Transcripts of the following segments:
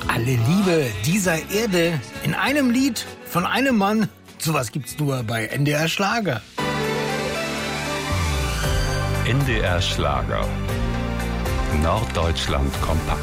Alle Liebe dieser Erde in einem Lied von einem Mann. Sowas gibt's nur bei NDR Schlager. NDR Schlager. Norddeutschland kompakt.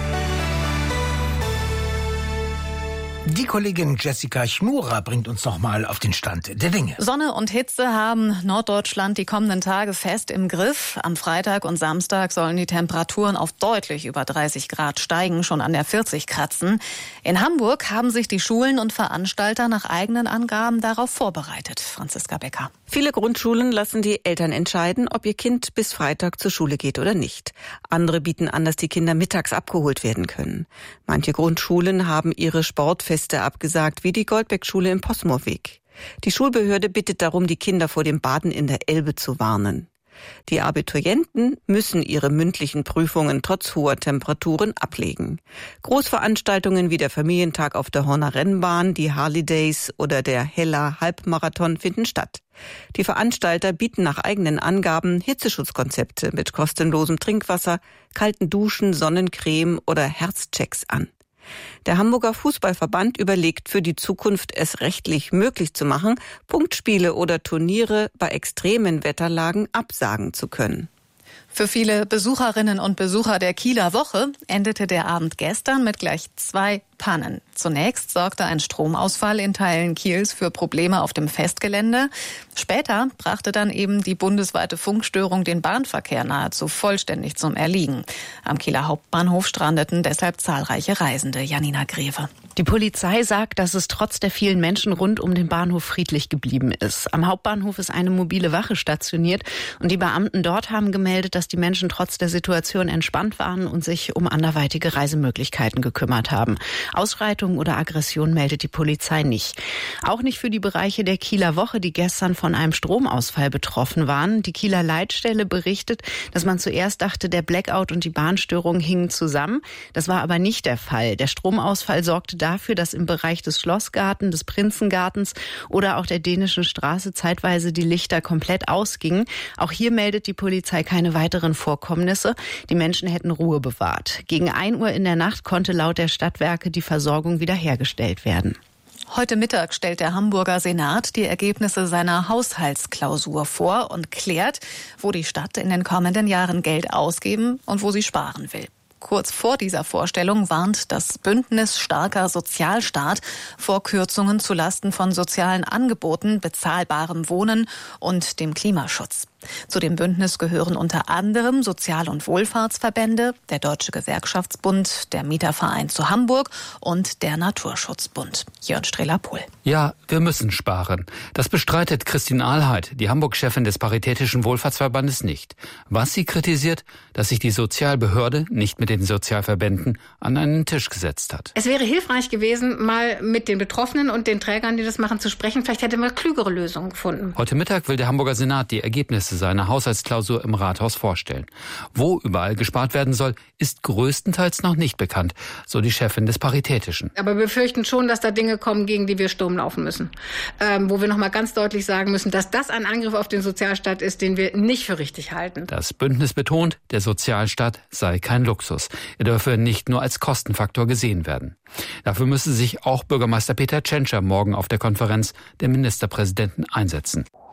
Die Kollegin Jessica Schmurer bringt uns noch mal auf den Stand der Dinge. Sonne und Hitze haben Norddeutschland die kommenden Tage fest im Griff. Am Freitag und Samstag sollen die Temperaturen auf deutlich über 30 Grad steigen, schon an der 40 kratzen. In Hamburg haben sich die Schulen und Veranstalter nach eigenen Angaben darauf vorbereitet. Franziska Becker. Viele Grundschulen lassen die Eltern entscheiden, ob ihr Kind bis Freitag zur Schule geht oder nicht. Andere bieten an, dass die Kinder mittags abgeholt werden können. Manche Grundschulen haben ihre Sportfeste abgesagt, wie die Goldbeck-Schule im Posmoweg. Die Schulbehörde bittet darum, die Kinder vor dem Baden in der Elbe zu warnen. Die Abiturienten müssen ihre mündlichen Prüfungen trotz hoher Temperaturen ablegen. Großveranstaltungen wie der Familientag auf der Horner Rennbahn, die Harley Days oder der Hella Halbmarathon finden statt. Die Veranstalter bieten nach eigenen Angaben Hitzeschutzkonzepte mit kostenlosem Trinkwasser, kalten Duschen, Sonnencreme oder Herzchecks an. Der Hamburger Fußballverband überlegt für die Zukunft, es rechtlich möglich zu machen, Punktspiele oder Turniere bei extremen Wetterlagen absagen zu können. Für viele Besucherinnen und Besucher der Kieler Woche endete der Abend gestern mit gleich 2 Pannen. Zunächst sorgte ein Stromausfall in Teilen Kiels für Probleme auf dem Festgelände. Später brachte dann eben die bundesweite Funkstörung den Bahnverkehr nahezu vollständig zum Erliegen. Am Kieler Hauptbahnhof strandeten deshalb zahlreiche Reisende. Janina Greve. Die Polizei sagt, dass es trotz der vielen Menschen rund um den Bahnhof friedlich geblieben ist. Am Hauptbahnhof ist eine mobile Wache stationiert und die Beamten dort haben gemeldet, dass die Menschen trotz der Situation entspannt waren und sich um anderweitige Reisemöglichkeiten gekümmert haben. Ausschreitungen oder Aggression meldet die Polizei nicht. Auch nicht für die Bereiche der Kieler Woche, die gestern von einem Stromausfall betroffen waren. Die Kieler Leitstelle berichtet, dass man zuerst dachte, der Blackout und die Bahnstörung hingen zusammen. Das war aber nicht der Fall. Der Stromausfall sorgte dafür, dass im Bereich des Schlossgarten, des Prinzengartens oder auch der Dänischen Straße zeitweise die Lichter komplett ausgingen. Auch hier meldet die Polizei keine weiteren Vorkommnisse. Die Menschen hätten Ruhe bewahrt. Gegen 1 Uhr in der Nacht konnte laut der Stadtwerke die Versorgung wiederhergestellt werden. Heute Mittag stellt der Hamburger Senat die Ergebnisse seiner Haushaltsklausur vor und klärt, wo die Stadt in den kommenden Jahren Geld ausgeben und wo sie sparen will. Kurz vor dieser Vorstellung warnt das Bündnis Starker Sozialstaat vor Kürzungen zulasten von sozialen Angeboten, bezahlbarem Wohnen und dem Klimaschutz. Zu dem Bündnis gehören unter anderem Sozial- und Wohlfahrtsverbände, der Deutsche Gewerkschaftsbund, der Mieterverein zu Hamburg und der Naturschutzbund. Jörn Strehler-Pohl. Ja, wir müssen sparen. Das bestreitet Christine Ahlheit, die Hamburg-Chefin des Paritätischen Wohlfahrtsverbandes, nicht. Was sie kritisiert, dass sich die Sozialbehörde nicht mit den Sozialverbänden an einen Tisch gesetzt hat. Es wäre hilfreich gewesen, mal mit den Betroffenen und den Trägern, die das machen, zu sprechen. Vielleicht hätte man klügere Lösungen gefunden. Heute Mittag will der Hamburger Senat die Ergebnisse seiner Haushaltsklausur im Rathaus vorstellen. Wo überall gespart werden soll, ist größtenteils noch nicht bekannt, so die Chefin des Paritätischen. Aber wir befürchten schon, dass da Dinge kommen, gegen die wir Sturm laufen müssen. Wo wir noch mal ganz deutlich sagen müssen, dass das ein Angriff auf den Sozialstaat ist, den wir nicht für richtig halten. Das Bündnis betont, der Sozialstaat sei kein Luxus. Er dürfe nicht nur als Kostenfaktor gesehen werden. Dafür müsse sich auch Bürgermeister Peter Tschentscher morgen auf der Konferenz der Ministerpräsidenten einsetzen.